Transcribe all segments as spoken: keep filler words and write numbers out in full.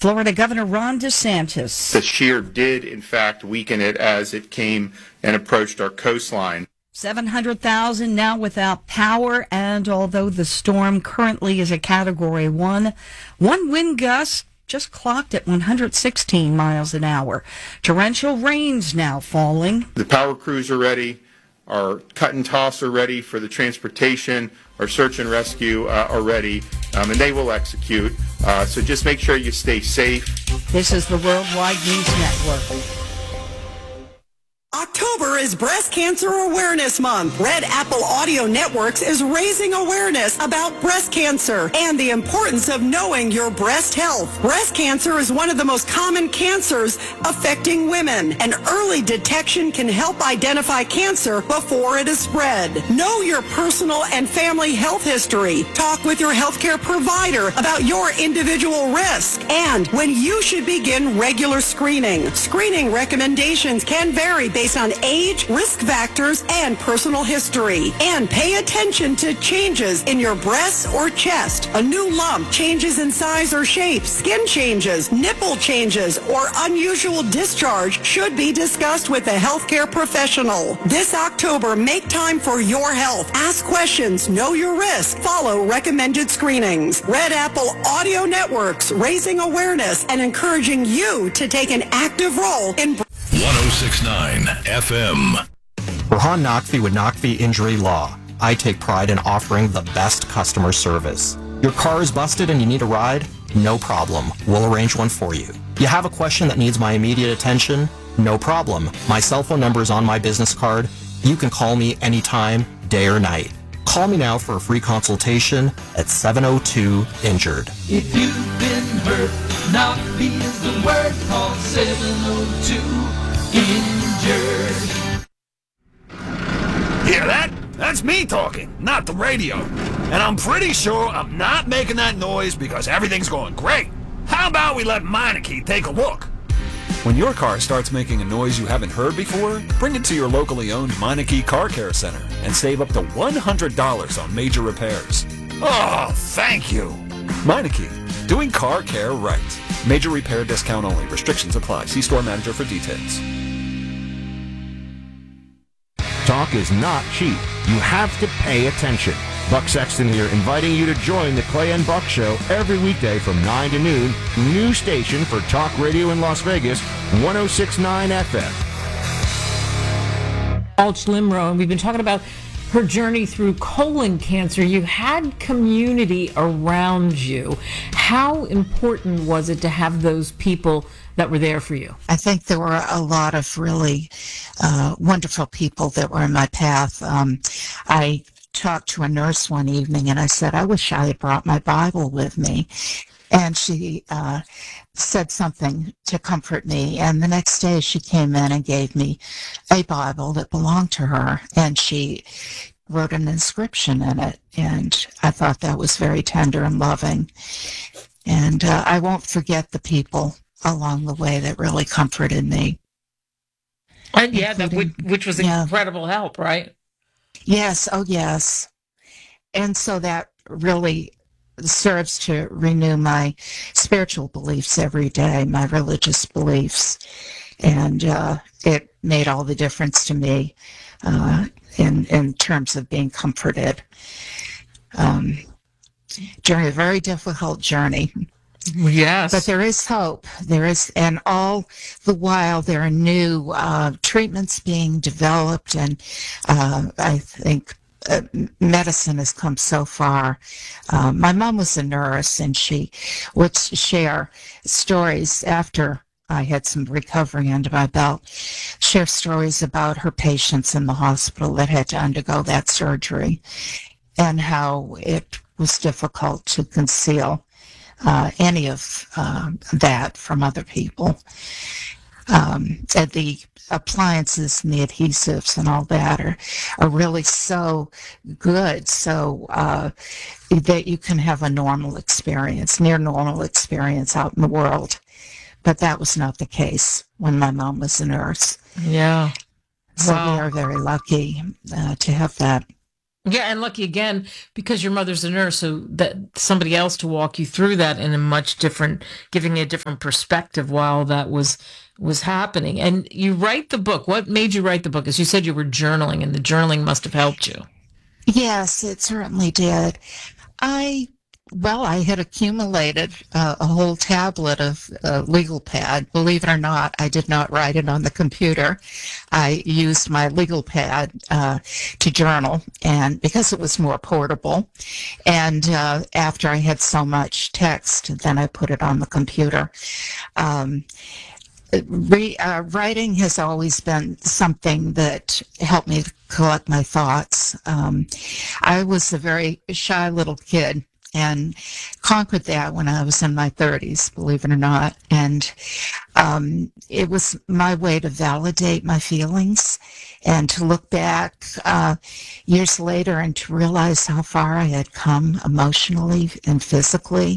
Florida Governor Ron DeSantis. The shear did, in fact, weaken it as it came and approached our coastline. seven hundred thousand now without power, and although the storm currently is a Category one, one wind gust just clocked at one hundred sixteen miles an hour. Torrential rains now falling. The power crews are ready. Our cut and toss are ready for the transportation. Our search and rescue uh, are ready, um, and they will execute. Uh, so just make sure you stay safe. This is the Worldwide News Network. October is Breast Cancer Awareness Month. Red Apple Audio Networks is raising awareness about breast cancer and the importance of knowing your breast health. Breast cancer is one of the most common cancers affecting women, and early detection can help identify cancer before it is spread. Know your personal and family health history. Talk with your healthcare provider about your individual risk and when you should begin regular screening. Screening recommendations can vary based based on age, risk factors, and personal history. And pay attention to changes in your breasts or chest. A new lump, changes in size or shape, skin changes, nipple changes, or unusual discharge should be discussed with a healthcare professional. This October, make time for your health. Ask questions, know your risk, follow recommended screenings. Red Apple Audio Networks, raising awareness and encouraging you to take an active role in one oh six point nine F M. Rahan Naqvi with Naqvi Injury Law. I take pride in offering the best customer service. Your car is busted and you need a ride? No problem. We'll arrange one for you. You have a question that needs my immediate attention? No problem. My cell phone number is on my business card. You can call me anytime, day or night. Call me now for a free consultation at seven oh two injured. If you've been hurt, Naqvi is the word. Call seven oh two injured. Hear that? That's me talking, not the radio. And I'm pretty sure I'm not making that noise because everything's going great. How about we let Meineke take a look? When your car starts making a noise you haven't heard before, bring it to your locally owned Meineke Car Care Center and save up to one hundred dollars on major repairs. Oh, thank you. Meineke, doing car care right. Major repair discount only. Restrictions apply. See store manager for details. Talk is not cheap. You have to pay attention. Buck Sexton here, inviting you to join the Clay and Buck Show every weekday from nine to noon. New station for talk radio in Las Vegas, one oh six point nine F M. Balch Limro, and we've been talking about her journey through colon cancer. You had community around you. How important was it to have those people that were there for you? I think there were a lot of really uh, wonderful people that were in my path. Um, I talked to a nurse one evening and I said, I wish I had brought my Bible with me. And she uh, said something to comfort me. And the next day she came in and gave me a Bible that belonged to her. And she wrote an inscription in it. And I thought that was very tender and loving. And uh, I won't forget the people along the way that really comforted me. And yeah, that which, which was yeah. incredible help, right? Yes, oh yes. And so that really serves to renew my spiritual beliefs every day, my religious beliefs. And uh, it made all the difference to me uh, in, in terms of being comforted. Um, during a very difficult journey. Yes. But there is hope. There is, and all the while there are new uh, treatments being developed, and uh, I think uh, medicine has come so far. Uh, my mom was a nurse, and she would share stories after I had some recovery under my belt, share stories about her patients in the hospital that had to undergo that surgery, and how it was difficult to conceal Uh, any of uh, that from other people. Um, and the appliances and the adhesives and all that are, are really so good, so uh, that you can have a normal experience, near normal experience out in the world. But that was not the case when my mom was a nurse. Yeah. So wow. we are very lucky uh, to have that. Yeah, and lucky again because your mother's a nurse, so that somebody else to walk you through that in a much different, giving you a different perspective while that was was happening. And you write the book. What made you write the book? As you said, you were journaling, and the journaling must have helped you. Yes, it certainly did. I, well, I had accumulated uh, a whole tablet of uh, legal pad. Believe it or not, I did not write it on the computer. I used my legal pad uh, to journal, and because it was more portable. And uh, after I had so much text, then I put it on the computer. Um, Re, uh, writing has always been something that helped me collect my thoughts. Um, I was a very shy little kid and conquered that when I was in my thirties, believe it or not. And um, it was my way to validate my feelings and to look back uh, years later and to realize how far I had come emotionally and physically.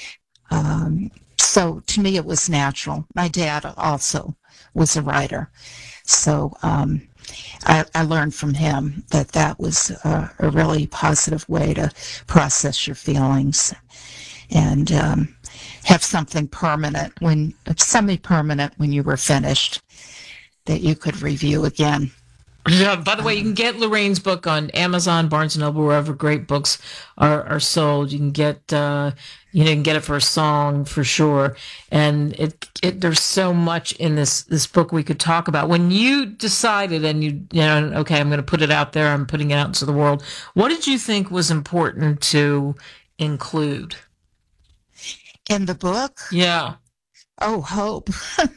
Um, So to me, it was natural. My dad also was a writer. So um, I, I learned from him that that was a, a really positive way to process your feelings and um, have something permanent, when semi-permanent when you were finished, that you could review again. Yeah, by the way, you can get Lorraine's book on Amazon, Barnes and Noble, wherever great books are, are sold. You can get, uh, you know, you can get it for a song for sure. And it, it, there's so much in this, this book we could talk about. When you decided and you, you know, okay, I'm going to put it out there, I'm putting it out into the world. What did you think was important to include in the book? Yeah. Oh, hope.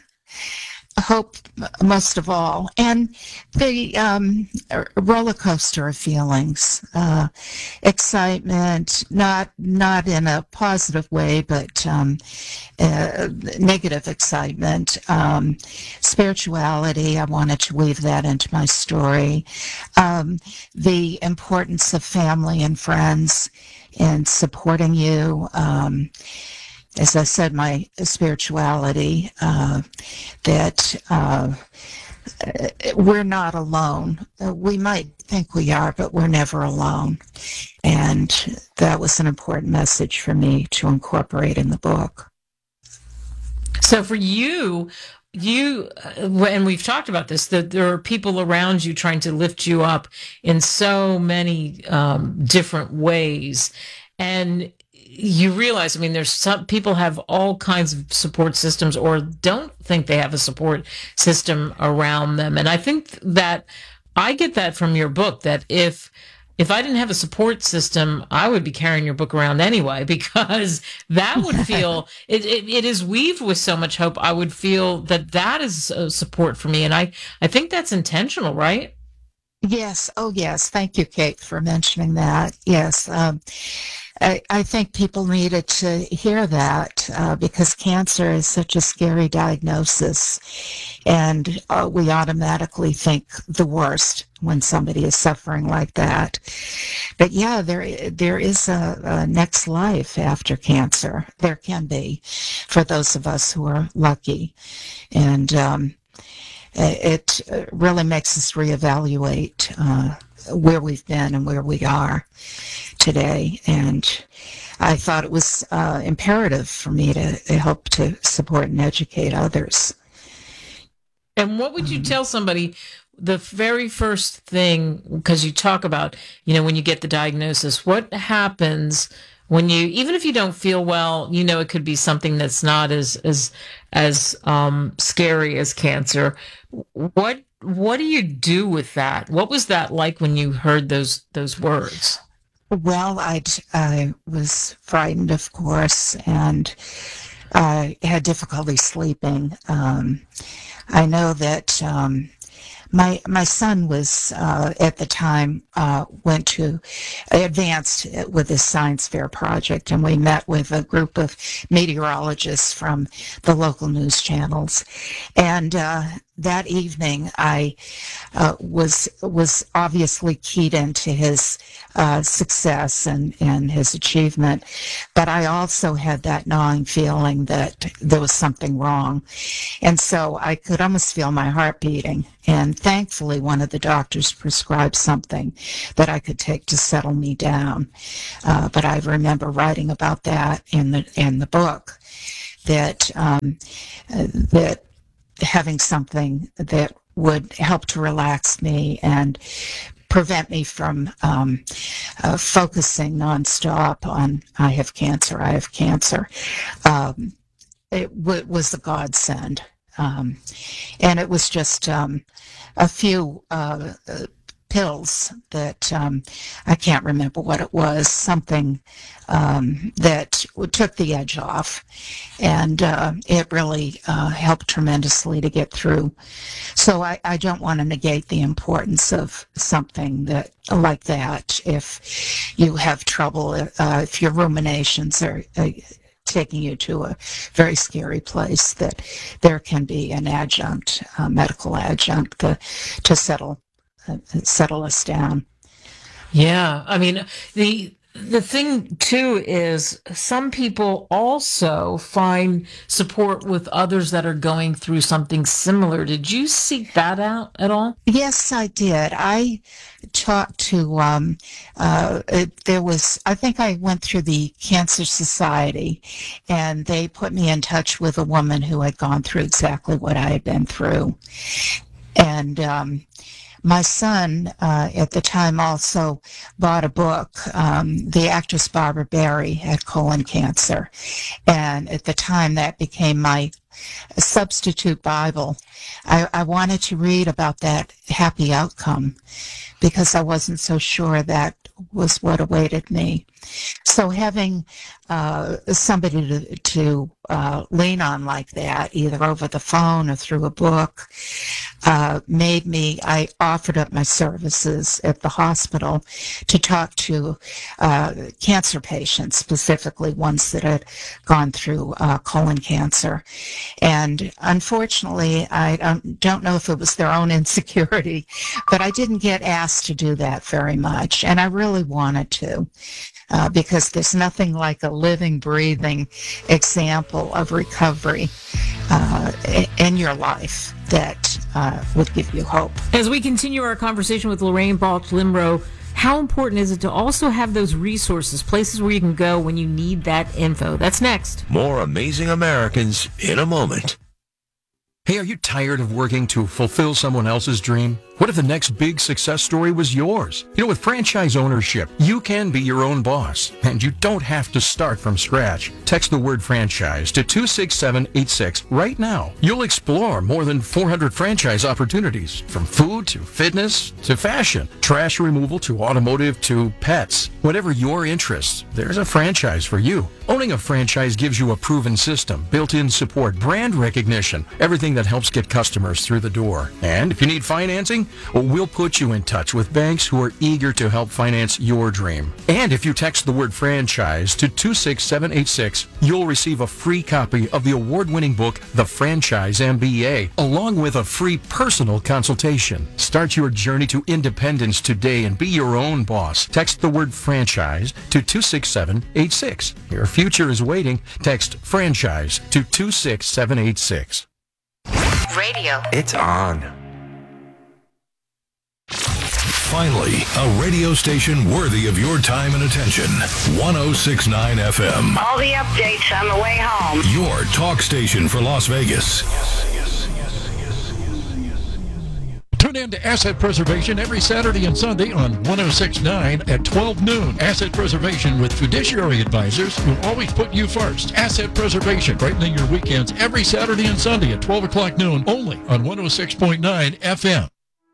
Hope most of all, and the um, roller coaster of feelings, uh, excitement, not not in a positive way, but um, uh, negative excitement, um, spirituality. I wanted to weave that into my story. Um, the importance of family and friends in supporting you. Um, As I said, my spirituality, uh, that uh, we're not alone. We might think we are, but we're never alone. And that was an important message for me to incorporate in the book. So for you, you, and we've talked about this, that there are people around you trying to lift you up in so many um, different ways. And you realize, I mean, there's some people have all kinds of support systems or don't think they have a support system around them. And I think that I get that from your book, that if if I didn't have a support system, I would be carrying your book around anyway, because that would feel, it, it, it is weaved with so much hope. I would feel that that is a support for me. And I, I think that's intentional, right? Yes. Oh, yes. Thank you, Kate, for mentioning that. Yes. Um, I, I think people needed to hear that uh, because cancer is such a scary diagnosis, and uh, we automatically think the worst when somebody is suffering like that. But yeah, there there is a, a next life after cancer. There can be, for those of us who are lucky, and um, it really makes us reevaluate uh, where we've been and where we are today. And I thought it was uh, imperative for me to help to support and educate others. And what would you tell somebody, the very first thing, because you talk about, you know, when you get the diagnosis, what happens when you, even if you don't feel well, you know, it could be something that's not as, as, as um, scary as cancer. What, what do you do with that? What was that like when you heard those, those words? Well, I I was frightened, of course, and I had difficulty sleeping. Um, I know that um, my my son was uh, at the time uh, went to advanced with his science fair project, and we met with a group of meteorologists from the local news channels, and uh, that evening, I uh, was was obviously keyed into his uh, success and, and his achievement, but I also had that gnawing feeling that there was something wrong. And so I could almost feel my heart beating. And thankfully, one of the doctors prescribed something that I could take to settle me down. Uh, but I remember writing about that in the in the book, that um, uh, that having something that would help to relax me and prevent me from um, uh, focusing nonstop on I have cancer, I have cancer. Um, it w- was a godsend. Um, and it was just um, a few uh, uh, pills that um, I can't remember what it was, something um, that took the edge off. And uh, it really uh, helped tremendously to get through. So I, I don't want to negate the importance of something that like that if you have trouble, uh, if your ruminations are uh, taking you to a very scary place, that there can be an adjunct, a medical adjunct to, to settle uh, settle us down. Yeah, I mean, the the thing too is some people also find support with others that are going through something similar. Did you seek that out at all? Yes, I did. I talked to, um, uh, it, there was, I think I went through the Cancer Society, and they put me in touch with a woman who had gone through exactly what I had been through. And um, my son, uh, at the time, also bought a book. Um, the actress Barbara Barry had colon cancer, and at the time that became my substitute Bible. I, I wanted to read about that happy outcome because I wasn't so sure that was what awaited me. So having uh, somebody to, to uh, lean on like that, either over the phone or through a book, uh, made me, I offered up my services at the hospital to talk to uh, cancer patients, specifically ones that had gone through uh, colon cancer. And unfortunately, I don't, don't know if it was their own insecurity, but I didn't get asked to do that very much. And I really wanted to. Uh, because there's nothing like a living, breathing example of recovery uh, in your life that uh, would give you hope. As we continue our conversation with Lorraine Balch Limro, how important is it to also have those resources, places where you can go when you need that info? That's next. More Amazing Americans in a moment. Hey, are you tired of working to fulfill someone else's dream? What if the next big success story was yours? You know, with franchise ownership, you can be your own boss, and you don't have to start from scratch. Text the word franchise to two six seven eight six right now. You'll explore more than four hundred franchise opportunities, from food to fitness to fashion, trash removal to automotive to pets. Whatever your interests, there's a franchise for you. Owning a franchise gives you a proven system, built-in support, brand recognition, everything that helps get customers through the door. And if you need financing, well, we'll put you in touch with banks who are eager to help finance your dream. And if you text the word franchise to two six seven eight six, you'll receive a free copy of the award-winning book, The Franchise M B A, along with a free personal consultation. Start your journey to independence today and be your own boss. Text the word franchise to two six seven eight six. Your future is waiting. Text franchise to two six seven eight six. Radio. It's on. Finally, a radio station worthy of your time and attention. one oh six point nine F M. All the updates on the way home. Your talk station for Las Vegas. Tune in to Asset Preservation every Saturday and Sunday on one oh six point nine at twelve noon. Asset Preservation with fiduciary advisors who always put you first. Asset Preservation, brightening your weekends every Saturday and Sunday at twelve o'clock noon, only on one oh six point nine F M.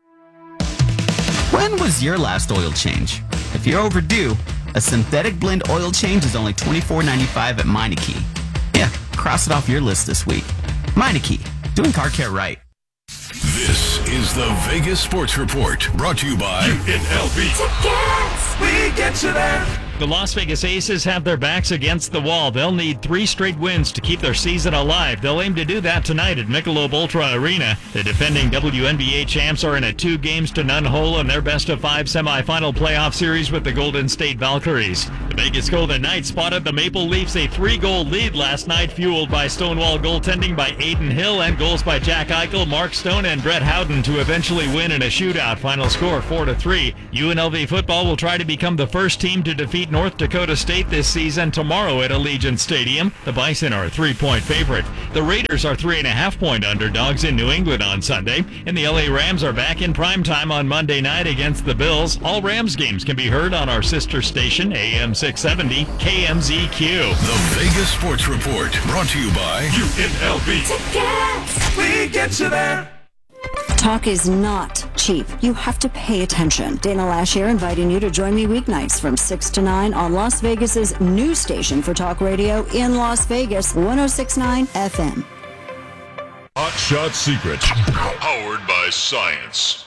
When was your last oil change? If you're overdue, a synthetic blend oil change is only twenty-four ninety-five at Meineke. Yeah, cross it off your list this week. Meineke, doing car care right. This is the Vegas Sports Report, brought to you by U N L V. Tickets! We get you there. The Las Vegas Aces have their backs against the wall. They'll need three straight wins to keep their season alive. They'll aim to do that tonight at Michelob Ultra Arena. The defending W N B A champs are in a two games to none hole in their best of five semifinal playoff series with the Golden State Valkyries. The Vegas Golden Knights spotted the Maple Leafs a three-goal lead last night, fueled by Stonewall goaltending by Aiden Hill and goals by Jack Eichel, Mark Stone, and Brett Howden to eventually win in a shootout. Final score four to three. U N L V football will try to become the first team to defeat North Dakota State this season tomorrow at Allegiant Stadium. The Bison are a three-point favorite. The Raiders are three and a half point underdogs in New England on Sunday, and the L A Rams are back in primetime on Monday night against the Bills. All Rams games can be heard on our sister station, A M six seventy K M Z Q. The Vegas Sports Report, brought to you by U N L V. Tickets! We get you there. Talk is not cheap. You have to pay attention. Dana Lash here, inviting you to join me weeknights from six to nine on Las Vegas's new station for talk radio in Las Vegas, one oh six point nine F M. Hot Shot Secrets, powered by science.